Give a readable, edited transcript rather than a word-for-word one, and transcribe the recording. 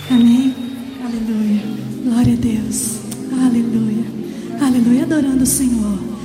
Amém? Aleluia. Glória a Deus. Aleluia. Aleluia. Adorando o Senhor.